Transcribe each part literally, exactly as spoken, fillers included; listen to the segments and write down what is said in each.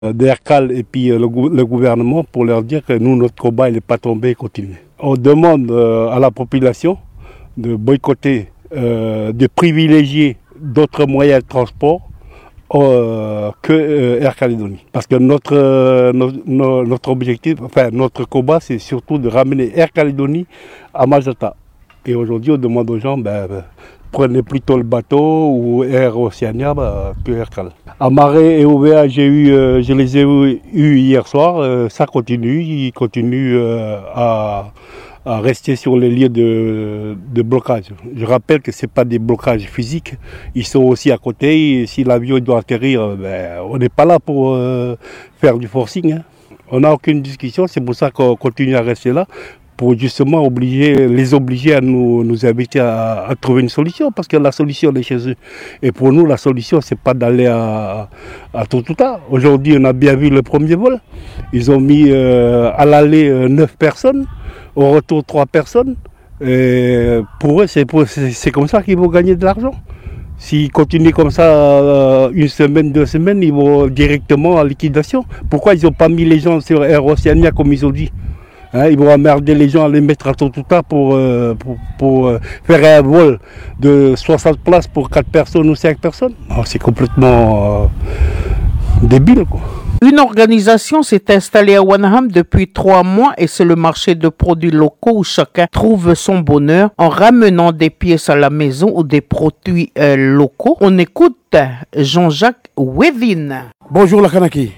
d'Ercal et puis le, le gouvernement pour leur dire que nous, notre combat, il n'est pas tombé et continue. On demande euh, à la population de boycotter, euh, de privilégier d'autres moyens de transport euh, que euh, Air Calédonie. Parce que notre, euh, notre, notre objectif, enfin notre combat, c'est surtout de ramener Air Calédonie à Majata. Et aujourd'hui, on demande aux gens, ben, ben, prenez plutôt le bateau ou Air Oceania bah, que Air Cal. À Marais et O V A, j'ai eu, euh, je les ai eus hier soir. Euh, ça continue, ils continuent euh, à, à rester sur les lieux de, de blocage. Je rappelle que ce n'est pas des blocages physiques, ils sont aussi à côté. Et si l'avion doit atterrir, ben, on n'est pas là pour euh, faire du forcing. Hein. On n'a aucune discussion, c'est pour ça qu'on continue à rester là, pour justement obliger, les obliger à nous, nous inviter à, à trouver une solution, parce que la solution est chez eux. Et pour nous, la solution, c'est pas d'aller à, à Tortuga. Aujourd'hui, on a bien vu le premier vol. Ils ont mis euh, à l'aller euh, neuf personnes, au retour trois personnes. Et pour eux, c'est, pour, c'est, c'est comme ça qu'ils vont gagner de l'argent. S'ils continuent comme ça euh, une semaine, deux semaines, ils vont directement en liquidation. Pourquoi ils n'ont pas mis les gens sur Air Oceania comme ils ont dit? Hein, ils vont emmerder les gens à les mettre à Tortuga pour, euh, pour, pour euh, faire un vol de soixante places pour quatre personnes ou cinq personnes. Oh, c'est complètement euh, débile, quoi. Une organisation s'est installée à Wanaham depuis trois mois et c'est le marché de produits locaux où chacun trouve son bonheur en ramenant des pièces à la maison ou des produits euh, locaux. On écoute Jean-Jacques Wevin. Bonjour la Kanaki.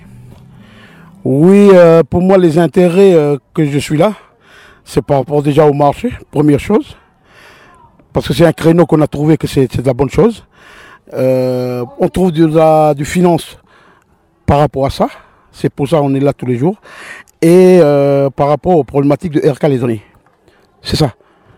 Oui, euh, pour moi, les intérêts euh, que je suis là, c'est par rapport déjà au marché, première chose. Parce que c'est un créneau qu'on a trouvé que c'est, c'est de la bonne chose. Euh, on trouve de la, du finance par rapport à ça. C'est pour ça qu'on est là tous les jours. Et euh, par rapport aux problématiques de Air Calédonie. C'est ça.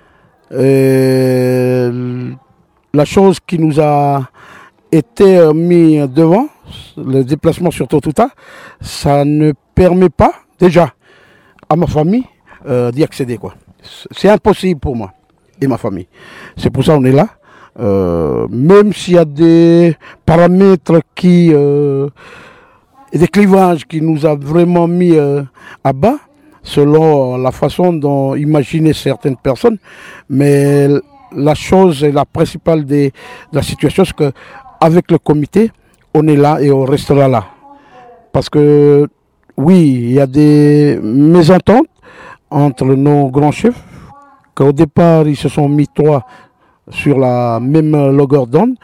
Euh, la chose qui nous a été euh, mis devant, le déplacement sur Tortuga, ça ne permet pas déjà à ma famille euh, d'y accéder, quoi. C'est impossible pour moi et ma famille. C'est pour ça qu'on est là. Euh, même s'il y a des paramètres qui euh, et des clivages qui nous a vraiment mis euh, à bas, selon la façon dont imaginaient certaines personnes. Mais la chose et la principale des, de la situation, c'est que avec le comité, on est là et on restera là. Parce que, oui, il y a des mésententes entre nos grands chefs, qu'au départ, ils se sont mis trois sur la même longueur d'onde,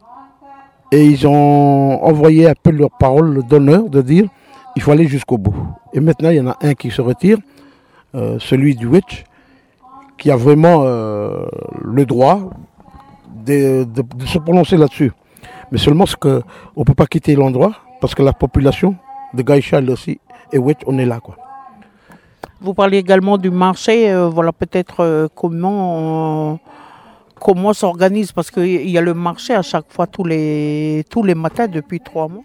et ils ont envoyé un peu leur parole d'honneur de dire il faut aller jusqu'au bout. Et maintenant, il y en a un qui se retire, euh, celui du Witch, qui a vraiment euh, le droit de, de, de se prononcer là-dessus. Mais seulement ce qu'on ne peut pas quitter l'endroit, parce que la population de Gaïcha aussi, et Witch, on est là, quoi. Vous parlez également du marché, euh, voilà peut-être euh, comment... Euh... Comment s'organise? Parce qu'il y a le marché à chaque fois, tous les, tous les matins depuis trois mois.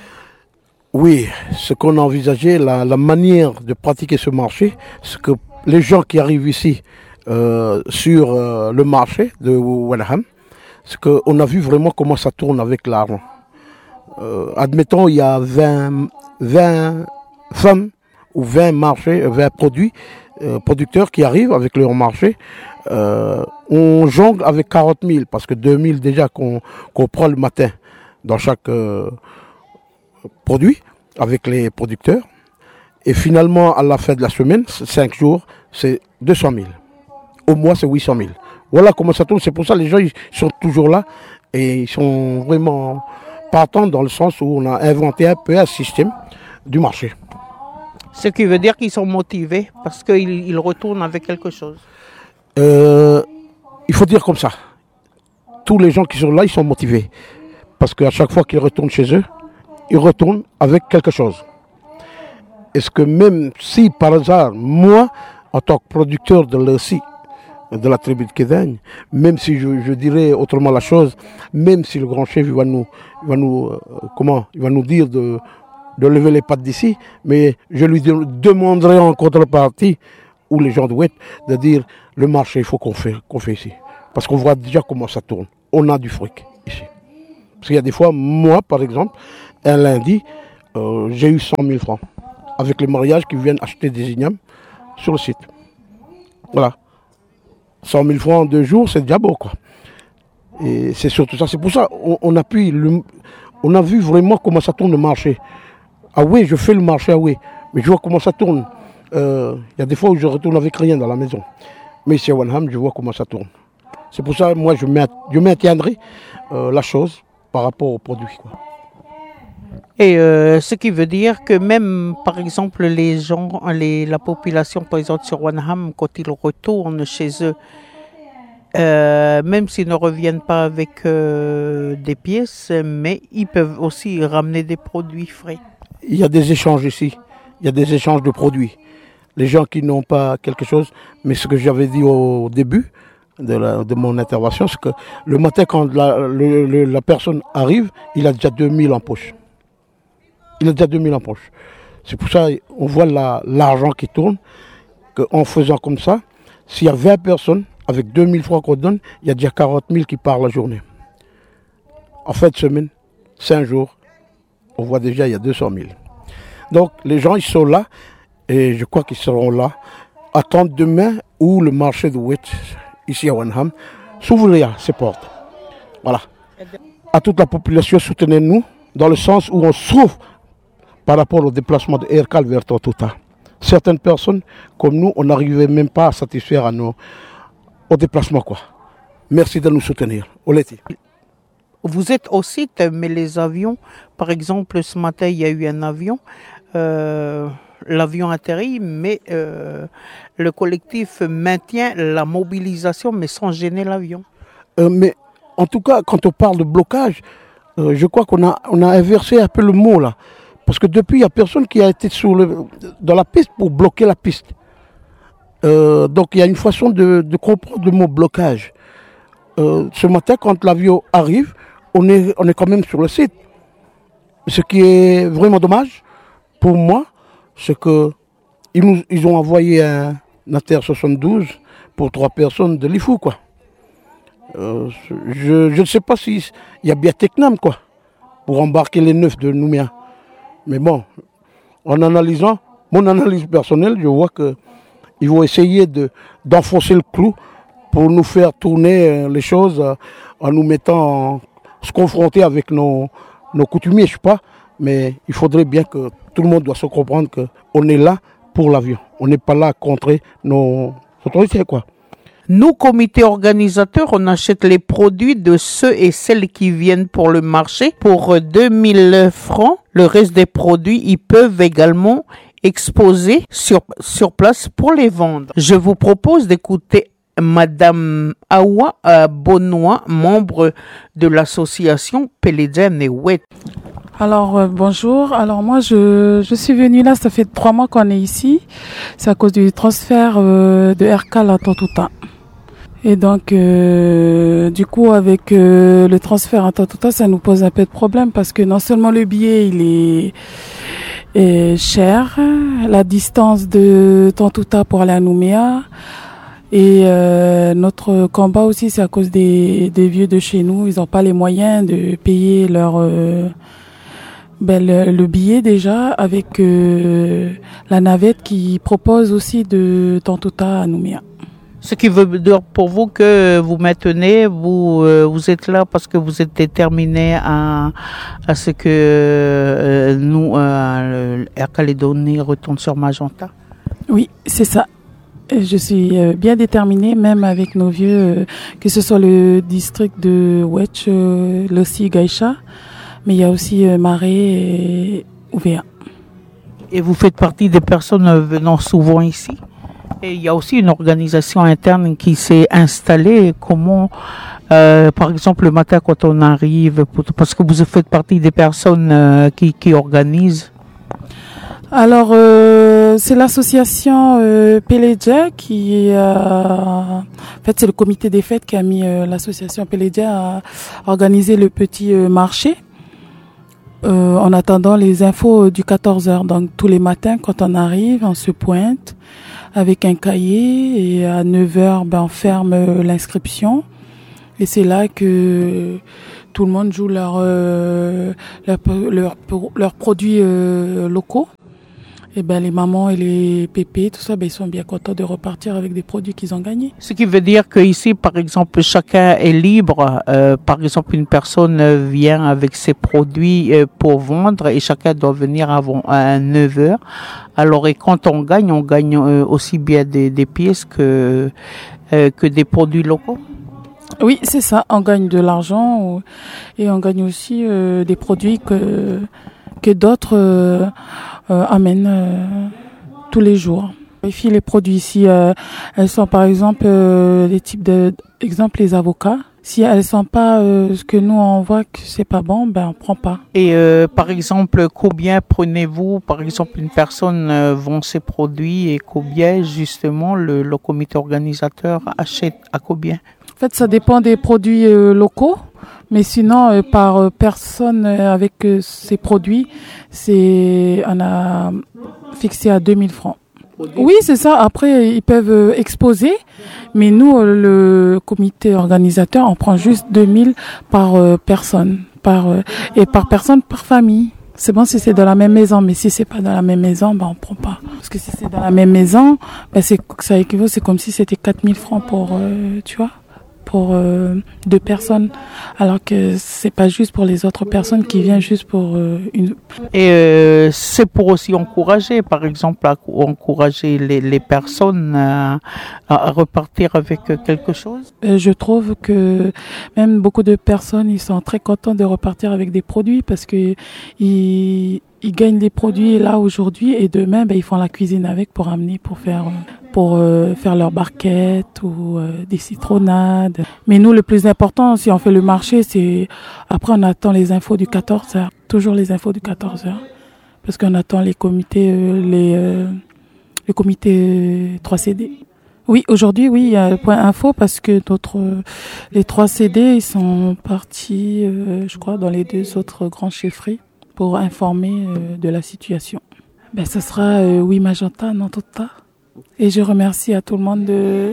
Oui, ce qu'on a envisagé, la, la manière de pratiquer ce marché, c'est que les gens qui arrivent ici euh, sur euh, le marché de Wanaham, c'est qu'on a vu vraiment comment ça tourne avec l'argent. Euh, admettons, il y a vingt, vingt femmes ou vingt marchés, vingt produits, euh, producteurs qui arrivent avec leur marché. Euh, on jongle avec quarante mille, parce que deux mille déjà qu'on qu'on prend le matin dans chaque euh, produit avec les producteurs. Et finalement, à la fin de la semaine, cinq jours, c'est deux cent mille. Au mois, c'est huit cent mille. Voilà comment ça tourne. C'est pour ça que les gens ils sont toujours là et ils sont vraiment partants dans le sens où on a inventé un peu un système du marché. Ce qui veut dire qu'ils sont motivés parce qu'ils ils retournent avec quelque chose. Euh, il faut dire comme ça. Tous les gens qui sont là, ils sont motivés. Parce qu'à chaque fois qu'ils retournent chez eux, ils retournent avec quelque chose. Est-ce que même si par hasard, moi, en tant que producteur de l'E C I, de la tribu de Kédagne, même si je, je dirais autrement la chose, même si le grand chef il va nous, il va nous, euh, comment, il va nous dire de, de lever les pattes d'ici, mais je lui de, demanderai en contrepartie, ou les gens de Wet, de dire le marché, il faut qu'on fait, qu'on fait ici. Parce qu'on voit déjà comment ça tourne. On a du fric ici. Parce qu'il y a des fois, moi par exemple, un lundi, euh, j'ai eu cent mille francs avec les mariages qui viennent acheter des ignames sur le site. Voilà. cent mille francs en deux jours, c'est déjà beau, quoi. Et c'est surtout ça. C'est pour ça qu'on on appuie. Le, on a vu vraiment comment ça tourne le marché. Ah oui, je fais le marché, ah oui. Mais je vois comment ça tourne. Il euh, y a des fois où je retourne avec rien dans la maison. Mais ici à Wanham, je vois comment ça tourne. C'est pour ça que moi, je, maint, je maintiendrai euh, la chose par rapport aux produits, quoi. Et euh, ce qui veut dire que même, par exemple, les gens, les, la population présente sur Wanham, quand ils retournent chez eux, euh, même s'ils ne reviennent pas avec euh, des pièces, mais ils peuvent aussi ramener des produits frais. Il y a des échanges ici. Il y a des échanges de produits. Les gens qui n'ont pas quelque chose, mais ce que j'avais dit au début de, la, de mon intervention, c'est que le matin, quand la, le, le, la personne arrive, il a déjà deux mille en poche. Il a déjà deux mille en poche. C'est pour ça qu'on voit la, l'argent qui tourne, qu'en faisant comme ça, s'il y a vingt personnes, avec deux mille francs qu'on donne, il y a déjà quarante mille qui partent la journée. En fin de semaine, cinq jours, on voit déjà il y a deux cent mille. Donc les gens, ils sont là, et je crois qu'ils seront là, attendent demain où le marché de Wet, ici à Wanham, s'ouvrira ses portes. Voilà. À toute la population, soutenez-nous, dans le sens où on souffre par rapport au déplacement de Erkal vers Tontouta. Certaines personnes, comme nous, on n'arrivait même pas à satisfaire à nos, au déplacement, quoi. Merci de nous soutenir. Oleti. Vous êtes au site, mais les avions, par exemple, ce matin, il y a eu un avion. Euh, l'avion atterrit, mais euh, le collectif maintient la mobilisation, mais sans gêner l'avion. Euh, mais en tout cas, quand on parle de blocage, euh, je crois qu'on a, on a inversé un peu le mot là. Parce que depuis, il n'y a personne qui a été sur le, dans la piste pour bloquer la piste. Euh, donc il y a une façon de, de comprendre le mot blocage. Euh, ce matin, quand l'avion arrive, on est, on est quand même sur le site. Ce qui est vraiment dommage pour moi, c'est qu'ils nous, ils ont envoyé un, un A T R soixante-douze pour trois personnes de l'I F O, quoi. Euh, je, je ne sais pas s'il y a bien Tecnam, quoi, pour embarquer les neuf de Nouméa. Mais bon, en analysant, mon analyse personnelle, je vois qu'ils vont essayer de, d'enfoncer le clou pour nous faire tourner les choses en nous mettant, en, se confronter avec nos, nos coutumiers, je sais pas. Mais il faudrait bien que tout le monde doit se comprendre qu'on est là pour l'avion. On n'est pas là à contrer nos autorités, quoi. Nous, comité organisateur, on achète les produits de ceux et celles qui viennent pour le marché pour deux mille francs. Le reste des produits, ils peuvent également exposer sur, sur place pour les vendre. Je vous propose d'écouter Madame Awa Bonois, membre de l'association Pélédia Newet. Alors euh, bonjour, alors moi je, je suis venue là, ça fait trois mois qu'on est ici. C'est à cause du transfert euh, de Erkal à Tontouta. Et donc, euh, du coup, avec euh, le transfert à Tontouta, ça nous pose un peu de problème parce que non seulement le billet, il est, est cher, la distance de Tontouta pour aller à Nouméa, et euh, notre combat aussi, c'est à cause des, des vieux de chez nous. Ils n'ont pas les moyens de payer leur euh, ben, le, le billet déjà avec euh, la navette qui propose aussi de Tontouta à Nouméa. Ce qui veut dire pour vous que vous maintenez, vous euh, vous êtes là parce que vous êtes déterminé à à ce que euh, nous, euh, Air Calédonie retourne sur Magenta. Oui, c'est ça. Je suis bien déterminée, même avec nos vieux, que ce soit le district de Wetch, euh, l'Ossi Gaïcha, mais il y a aussi euh, Marais et Ouvéa. Et vous faites partie des personnes venant souvent ici? Et il y a aussi une organisation interne qui s'est installée. Comment, euh, par exemple, le matin quand on arrive, parce que vous faites partie des personnes euh, qui, qui organisent? Alors, euh, c'est l'association euh, Pélédia qui a... En fait, c'est le comité des fêtes qui a mis euh, l'association Pélédia à organiser le petit euh, marché euh, en attendant les infos du quatorze heures. Donc, tous les matins, quand on arrive, on se pointe avec un cahier et à neuf heures, ben, on ferme l'inscription. Et c'est là que tout le monde joue leurs euh, leur, leur, leur produits euh, locaux. Et ben les mamans et les pépés, tout ça, ben ils sont bien contents de repartir avec des produits qu'ils ont gagnés. Ce qui veut dire que ici, par exemple, chacun est libre. Euh, par exemple, une personne vient avec ses produits euh, pour vendre et chacun doit venir avant à neuf heures. Alors, et quand on gagne, on gagne euh, aussi bien des, des pièces que euh, que des produits locaux. Oui, c'est ça. On gagne de l'argent et on gagne aussi euh, des produits que que d'autres euh, euh, amènent euh, tous les jours. Les filles, les produits ici, euh, elles sont par exemple euh, les types de, exemple les avocats. Si elles sont pas euh, ce que nous on voit que c'est pas bon, ben on prend pas. Et euh, par exemple, combien prenez-vous, par exemple, une personne euh, vend ses produits et combien justement le, le comité organisateur achète à combien? En fait, ça dépend des produits euh, locaux, mais sinon, euh, par euh, personne euh, avec euh, ces produits, c'est on a fixé à deux mille francs. Oui, c'est ça. Après, ils peuvent euh, exposer, mais nous, euh, le comité organisateur, on prend juste deux mille par euh, personne, par euh, et par personne par famille. C'est bon si c'est dans la même maison, mais si c'est pas dans la même maison, ben on prend pas. Parce que si c'est dans la même maison, ben c'est ça équivaut, c'est comme si c'était quatre mille francs pour, euh, tu vois. pour euh, deux personnes, alors que c'est pas juste pour les autres personnes qui viennent juste pour euh, une. Et euh, c'est pour aussi encourager, par exemple, à encourager les, les personnes à, à repartir avec quelque chose. Euh, je trouve que même beaucoup de personnes, ils sont très contents de repartir avec des produits parce que ils, ils gagnent des produits là aujourd'hui et demain, ben, ils font la cuisine avec pour amener, pour faire. Euh, pour euh, faire leurs barquettes ou euh, des citronnades. Mais nous, le plus important, si on fait le marché, c'est... Après, on attend les infos du quatorze heures. Toujours les infos du quatorze heures. Parce qu'on attend les comités, euh, les, euh, les comités trois C D. Oui, aujourd'hui, oui, il y a le point info parce que notre, euh, les trois C D, ils sont partis, euh, je crois, dans les deux autres grands chefferies pour informer euh, de la situation. Ben, ce sera euh, oui Magenta, non Tota. Et je remercie à tout le monde de...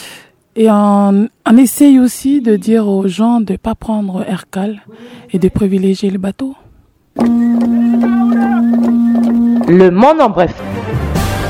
Et on, on essaye aussi de dire aux gens de ne pas prendre Aircal et de privilégier le bateau. Le monde en bref.